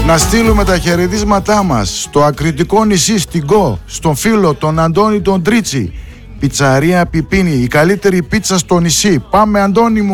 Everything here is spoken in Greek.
Να στείλουμε τα χαιρετίσματά μας στο ακριτικό νησί στην Κο, στον φίλο τον Αντώνη τον Τρίτσι. Πιτσαρία Πιπίνη, η καλύτερη πίτσα στο νησί. Πάμε Αντώνη μου!